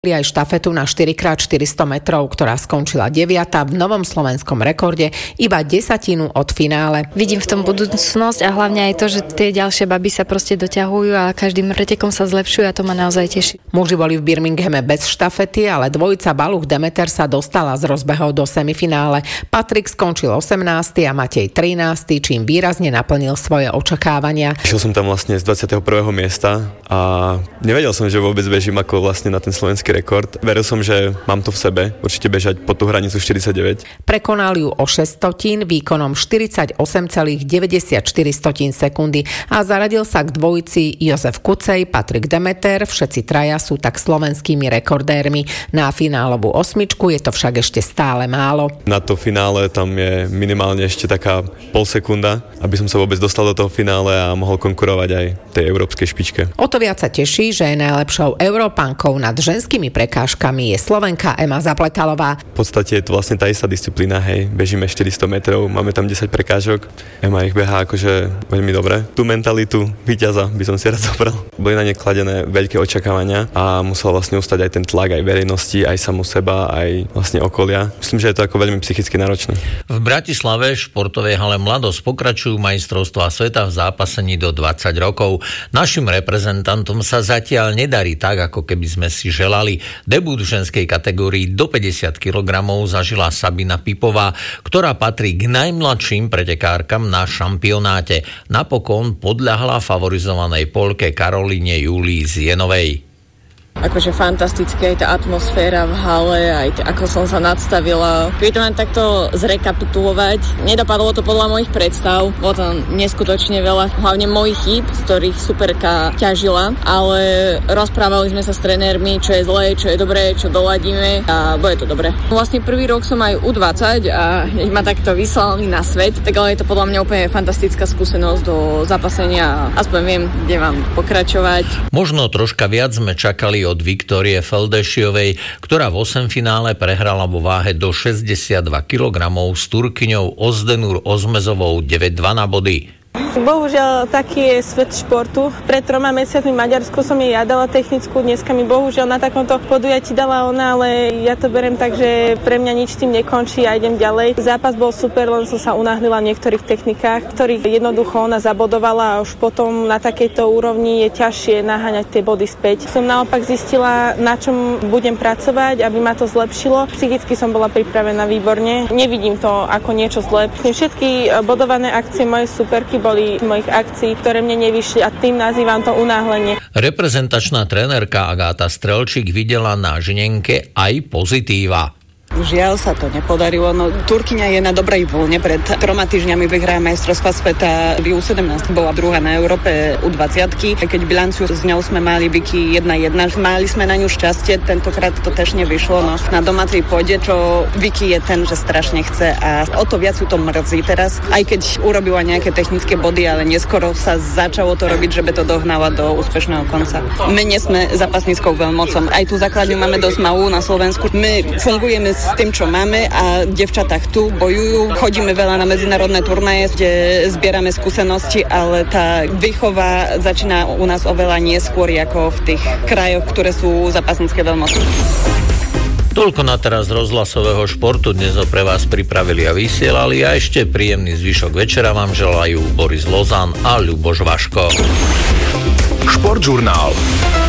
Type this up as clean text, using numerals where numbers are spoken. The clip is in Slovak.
aj štafetu na 4x400 metrov, ktorá skončila 9. v novom slovenskom rekorde, iba desatinu od finále. Vidím v tom budúcnosť a hlavne aj to, že tie ďalšie baby sa proste doťahujú a každým pretekom sa zlepšujú a to ma naozaj teší. Muži boli v Birminghame bez štafety, ale dvojica Baluch Demeter sa dostala z rozbehov do semifinále. Patrik skončil 18. a Matej 13., čím výrazne naplnil svoje očakávania. Išiel som tam vlastne z 21. miesta a nevedel som, že vôbec bežím ako vlastne na ten slovenský rekord. Veril som, že mám to v sebe, určite bežať po tú hranicu 49. Prekonal ju o 6 stotín výkonom 48,94 sekundy a zaradil sa k dvojici Jozef Kucej, Patrik Demeter, všetci traja sú tak slovenskými rekordérmi. Na finálovú osmičku je to však ešte stále málo. Na to finále tam je minimálne ešte taká pol sekunda, aby som sa vôbec dostal do toho finále a mohol konkurovať aj tej európskej špičke. O to viac sa teší, že najlepšou Európankou nad ženskými prekážkami je Slovenka Ema Zapletalová. V podstate je to vlastne tá istá disciplína, hej, bežíme 400 metrov, máme tam 10 prekážok, Ema ich behá akože veľmi dobre. Tú mentalitu víťaza by som si rád zobral. Boli na ne kladené veľké očakávania a musel vlastne ustať aj ten tlak aj verejnosti, aj samu seba, aj vlastne okolia. Myslím, že je to ako veľmi psychicky náročné. V Bratislave športovej hale Mladosť pokračujú majstrovstvá sveta v zápasení do 20 rokov. Našim reprezentantom sa zatiaľ nedarí tak, ako keby sme si želali. Debut v ženskej kategórii do 50 kg zažila Sabina Pipová, ktorá patrí k najmladším pretekárkam na šampionáte. Napokon podľahla favorizovanej Poľke Karolíne Julii Zienovej. Akože fantastické aj tá atmosféra v hale, aj ako som sa nadstavila. Keď to mám takto zrekapitulovať, nedopadlo to podľa mojich predstav, bolo tam neskutočne veľa, hlavne mojich chýb, z ktorých superka ťažila, ale rozprávali sme sa s trenérmi, čo je zlé, čo je dobré, čo doladíme a bude to dobré. Vlastne prvý rok som aj U20 a keď ma takto vyslali na svet, tak ale je to podľa mňa úplne fantastická skúsenosť do zapasenia, aspoň viem, kde mám pokračovať. Možno troška viac sme čakali od Viktórie Feldešiovej, ktorá v 8 finále prehrala vo váhe do 62 kg s Turkyňou Ozdenur Ozmezovou 9-2 na body. Bohužiaľ, taký je svet športu. Pred 3 mesiacmi v Maďarsku som jej ja dala technickú, dneska mi bohužiaľ na takomto podujatí dala ona, ale ja to beriem tak, že pre mňa nič tým nekončí a idem ďalej. Zápas bol super, len som sa unáhlila v niektorých technikách, ktorých jednoducho ona zabodovala a už potom na takejto úrovni je ťažšie naháňať tie body späť. Som naopak zistila, na čom budem pracovať, aby ma to zlepšilo. Psychicky som bola pripravená výborne. Nevidím to ako niečo zlé. Všetky bodované akcie mojej superky boli z mojich akcií, ktoré mne nevyšli a tým nazývam to unáhlenie. Reprezentačná trenérka Agáta Strelčík videla na Žnenke aj pozitíva. Žiaľ sa to nepodarilo, no Turkyňa je na dobrej vlne. Pred 3 týždňami vyhrá majstrovstvá sveta v U17, bola druhá na Európe U20, keď bilanciu s ňou sme mali Vicky 1-1, mali sme na ňu šťastie, tentokrát to tiež nevyšlo, no na domácej pôde, čo Vicky je ten, že strašne chce a o to viac ju to mrzí teraz, aj keď urobila nejaké technické body, ale neskoro sa začalo to robiť, že by to dohnala do úspešného konca. My nie sme zápasníckou veľmocou, aj tú základňu máme dosť malú na Slovensku, my fungujeme s tým, čo máme a devčatá chcú, bojujú. Chodíme veľa na medzinárodné turnaje, kde zbierame skúsenosti, ale tá výchova začína u nás oveľa neskôr ako v tých krajoch, ktoré sú zápasnícke veľmoci. Toľko na teraz rozhlasového športu dnes ho pre vás pripravili a vysielali a ešte príjemný zvyšok večera vám želajú Boris Lozán a Ľuboš Vaško. Športžurnál.